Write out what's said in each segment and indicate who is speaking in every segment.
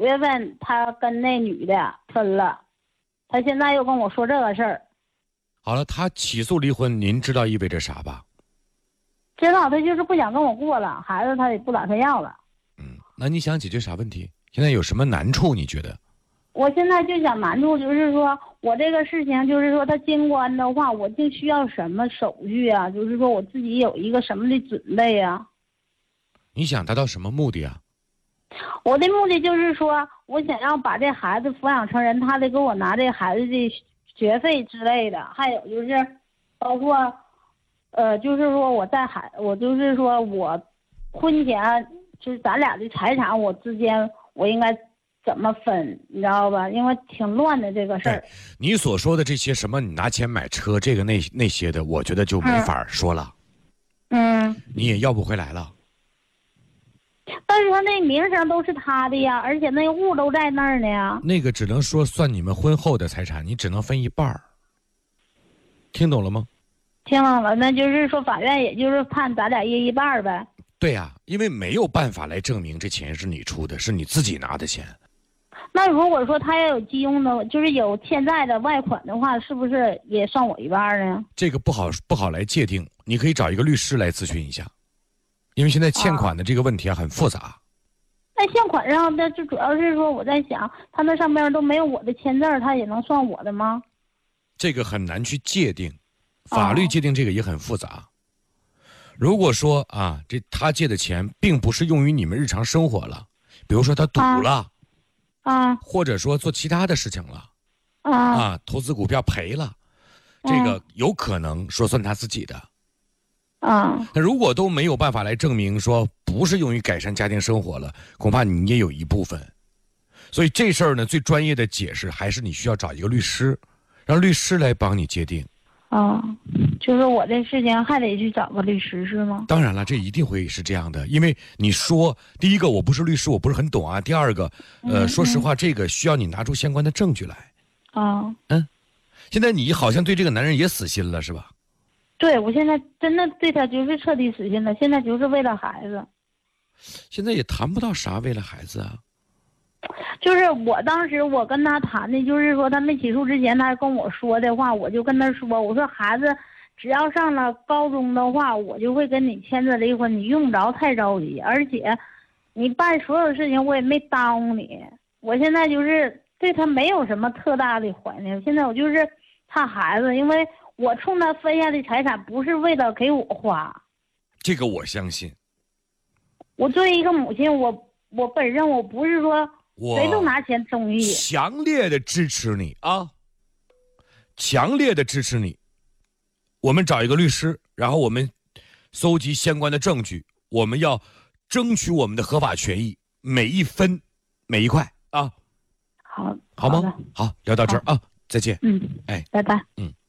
Speaker 1: 月份他跟那女的分了，他现在又跟我说这个事儿。
Speaker 2: 好了，他起诉离婚，您知道意味着啥吧？
Speaker 1: 知道，他就是不想跟我过了，孩子他也不打算要了。
Speaker 2: 那你想解决啥问题？现在有什么难处？你觉得？
Speaker 1: 我现在就想难处，就是说我这个事情，就是说他进关的话，我就需要什么手续啊？就是说我自己有一个什么的准备啊？
Speaker 2: 你想达到什么目的啊？
Speaker 1: 我的目的就是说，我想要把这孩子抚养成人，他得给我拿这孩子的学费之类的，还有就是包括，就是说我就是说我婚前就是咱俩的财产，我之间我应该怎么分，你知道吧？因为挺乱的这个事儿。
Speaker 2: 你所说的这些什么，你拿钱买车，这个那些的，我觉得就没法说了。你也要不回来了。
Speaker 1: 但是他那名声都是他的呀，而且那物都在那儿呢呀。
Speaker 2: 那个只能说算你们婚后的财产，你只能分一半儿。听懂了吗？
Speaker 1: 听懂了，那就是说法院也就是判咱俩一半呗。
Speaker 2: 对呀，因为没有办法来证明这钱是你出的，是你自己拿的钱。
Speaker 1: 那如果说他要有急用的，就是有欠债的外款的话，是不是也算我一半呢？
Speaker 2: 这个不好来界定，你可以找一个律师来咨询一下，因为现在欠款的这个问题很复杂。
Speaker 1: 那欠款上，那就主要是说我在想，他那上面都没有我的签字，他也能算我的吗？
Speaker 2: 这个很难去界定，法律界定这个也很复杂。如果说啊，他借的钱并不是用于你们日常生活了，比如说他赌了，或者说做其他的事情了，投资股票赔了，这个有可能说算他自己的。那如果都没有办法来证明说不是用于改善家庭生活了，恐怕你也有一部分。所以这事儿呢，最专业的解释还是你需要找一个律师，让律师来帮你界定。
Speaker 1: 就是我这事情还得去找个律师是吗？
Speaker 2: 当然了，这一定会是这样的，因为你说第一个我不是律师，我不是很懂啊。第二个，说实话，这个需要你拿出相关的证据来。现在你好像对这个男人也死心了，是吧？
Speaker 1: 对，我现在真的对他就是彻底死心了，现在就是为了孩子。
Speaker 2: 现在也谈不到啥为了孩子啊。
Speaker 1: 就是我当时我跟他谈的，就是说他没起诉之前，他跟我说的话，我就跟他说，我说孩子只要上了高中的话，我就会跟你签字离婚，你用不着太着急，而且你办所有事情我也没耽误你。我现在就是对他没有什么特大的怀念，现在我就是他孩子，因为我冲他分下的财产不是为了给我花。
Speaker 2: 这个我相信。
Speaker 1: 我作为一个母亲，我本身我不是说谁都拿钱中意，
Speaker 2: 强烈的支持你啊！强烈的支持你。我们找一个律师，然后我们搜集相关的证据，我们要争取我们的合法权益，每一分每一块啊！好吗？好，聊到这儿啊，再见。
Speaker 1: 拜拜。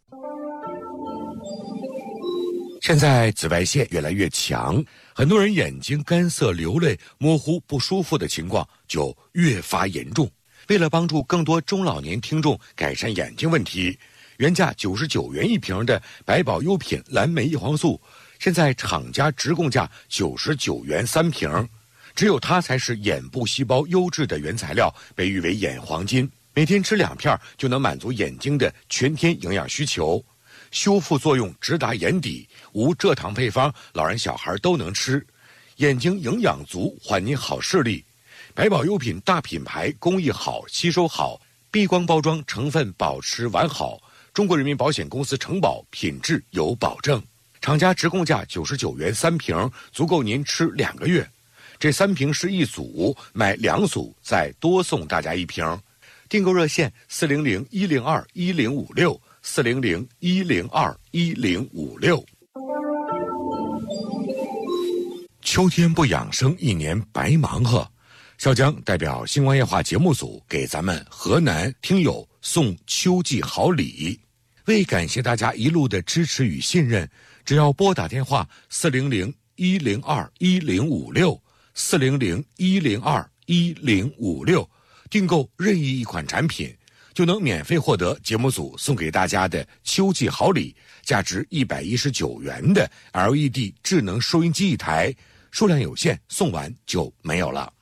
Speaker 2: 现在紫外线越来越强，很多人眼睛干涩、流泪、模糊、不舒服的情况就越发严重。为了帮助更多中老年听众改善眼睛问题，原价99元一瓶的百宝优品蓝莓异黄素，现在厂家直供价99元3瓶，只有它才是眼部细胞优质的原材料，被誉为眼黄金。每天吃2片就能满足眼睛的全天营养需求。修复作用直达眼底，无蔗糖配方，老人小孩都能吃，眼睛营养足，还您好视力。百宝优品大品牌，工艺好，吸收好，避光包装，成分保持完好，中国人民保险公司承保，品质有保证。厂家直供价99元3瓶，足够您吃2个月。这3瓶是一组，买2组再多送大家1瓶。订购热线400-102-1056，400-102-1056。秋天不养生，一年白忙活。小江代表星光夜话节目组给咱们河南听友送秋季好礼，为感谢大家一路的支持与信任，只要拨打电话400-102-1056，400-102-1056，订购任意一款产品，就能免费获得节目组送给大家的秋季好礼，价值119元的 LED 智能收音机1台，数量有限，送完就没有了。